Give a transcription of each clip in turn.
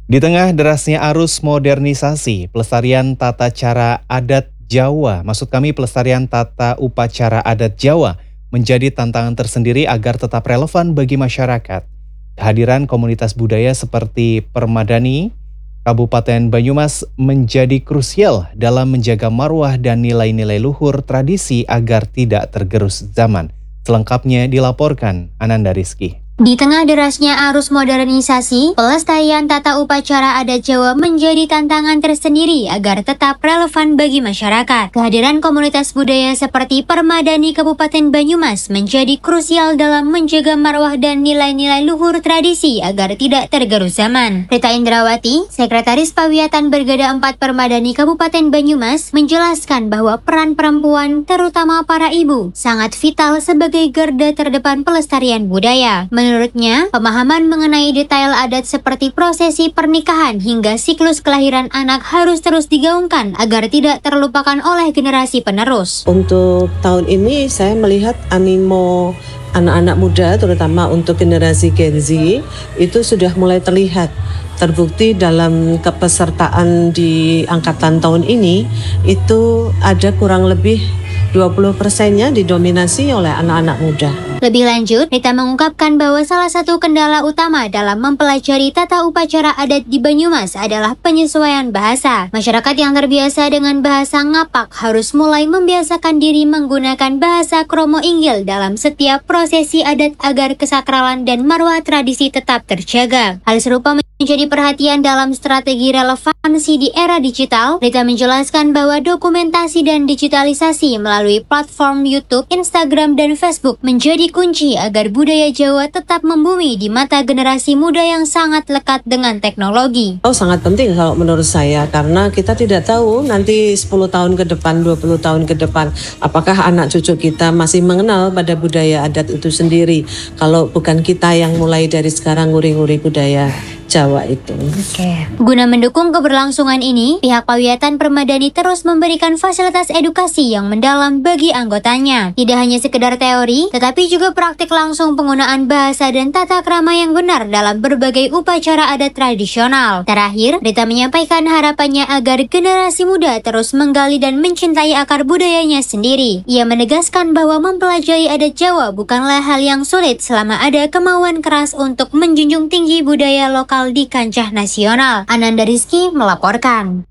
Di tengah derasnya arus modernisasi, pelestarian tata cara adat Jawa, maksud kami pelestarian tata upacara adat Jawa, menjadi tantangan tersendiri agar tetap relevan bagi masyarakat. Kehadiran komunitas budaya seperti Permadani, Kabupaten Banyumas menjadi krusial dalam menjaga marwah dan nilai-nilai luhur tradisi agar tidak tergerus zaman. Selengkapnya dilaporkan Ananda Rizky. Di tengah derasnya arus modernisasi, pelestarian tata upacara adat Jawa menjadi tantangan tersendiri agar tetap relevan bagi masyarakat. Kehadiran komunitas budaya seperti Permadani Kabupaten Banyumas menjadi krusial dalam menjaga marwah dan nilai-nilai luhur tradisi agar tidak tergerus zaman. Rita Indrawati, Sekretaris Pawiatan Bergada 4 Permadani Kabupaten Banyumas, menjelaskan bahwa peran perempuan, terutama para ibu, sangat vital sebagai garda terdepan pelestarian budaya. Menurutnya, pemahaman mengenai detail adat seperti prosesi pernikahan hingga siklus kelahiran anak harus terus digaungkan agar tidak terlupakan oleh generasi penerus. Untuk tahun ini saya melihat animo anak-anak muda, terutama untuk generasi Gen Z, itu sudah mulai terlihat. Terbukti dalam kepesertaan di angkatan tahun ini, itu ada kurang lebih 20%-nya didominasi oleh anak-anak muda. Lebih lanjut, Rita mengungkapkan bahwa salah satu kendala utama dalam mempelajari tata upacara adat di Banyumas adalah penyesuaian bahasa. Masyarakat yang terbiasa dengan bahasa ngapak harus mulai membiasakan diri menggunakan bahasa Kromo Inggil dalam setiap prosesi adat agar kesakralan dan marwah tradisi tetap terjaga. Hal serupa menjadi perhatian dalam strategi relevansi di era digital. Rita menjelaskan bahwa dokumentasi dan digitalisasi melalui platform YouTube, Instagram, dan Facebook menjadi kunci agar budaya Jawa tetap membumi di mata generasi muda yang sangat lekat dengan teknologi. Sangat penting kalau menurut saya, karena kita tidak tahu nanti 10 tahun ke depan, 20 tahun ke depan, apakah anak cucu kita masih mengenal pada budaya adat itu sendiri. Kalau bukan kita yang mulai dari sekarang nguri-nguri budaya Jawa itu. Guna mendukung keberlangsungan ini, pihak Pawiatan Permadani terus memberikan fasilitas edukasi yang mendalam bagi anggotanya. Tidak hanya sekedar teori, tetapi juga praktik langsung penggunaan bahasa dan tata krama yang benar dalam berbagai upacara adat tradisional. Terakhir, Rita menyampaikan harapannya agar generasi muda terus menggali dan mencintai akar budayanya sendiri. Ia menegaskan bahwa mempelajari adat Jawa bukanlah hal yang sulit selama ada kemauan keras untuk menjunjung tinggi budaya lokal di kancah nasional. Ananda Rizky melaporkan.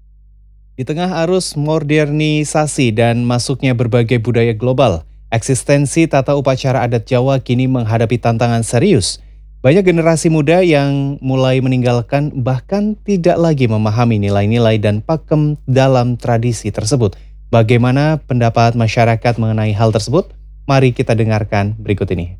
Di tengah arus modernisasi dan masuknya berbagai budaya global, eksistensi tata upacara adat Jawa kini menghadapi tantangan serius. Banyak generasi muda yang mulai meninggalkan bahkan tidak lagi memahami nilai-nilai dan pakem dalam tradisi tersebut. Bagaimana pendapat masyarakat mengenai hal tersebut? Mari kita dengarkan berikut ini.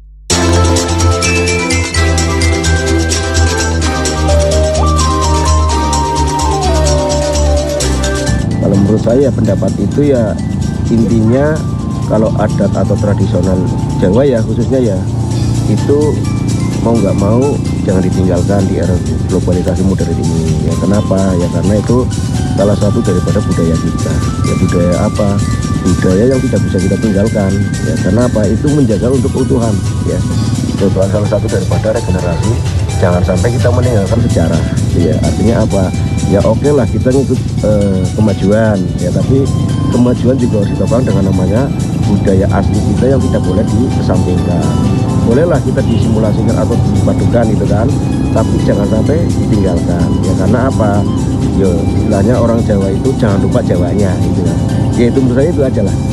Kalau menurut saya pendapat itu ya intinya kalau adat atau tradisional Jawa ya khususnya ya itu mau nggak mau jangan ditinggalkan di era globalisasi modern ini. Ya kenapa? Ya karena itu salah satu daripada budaya kita. Ya budaya apa? Budaya yang tidak bisa kita tinggalkan. Ya karena apa? Itu menjaga untuk keutuhan. Ya itu salah satu daripada regenerasi. Jangan sampai kita meninggalkan sejarah. Ya artinya apa? Ya oke lah kita ngikut kemajuan ya, tapi kemajuan juga harus ditopang dengan namanya budaya asli kita yang tidak boleh dikesampingkan. Bolehlah kita disimulasikan atau dipadukan gitu kan, tapi jangan sampai ditinggalkan. Ya karena apa? Ya istilahnya orang Jawa itu jangan lupa Jawanya gitu kan. Ya itu menurut saya itu aja lah.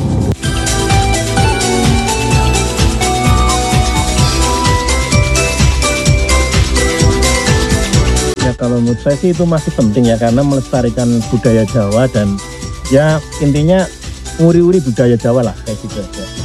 Kalau menurut saya sih itu masih penting ya, karena melestarikan budaya Jawa dan ya intinya nguri-uri budaya Jawa lah kayak gitu aja.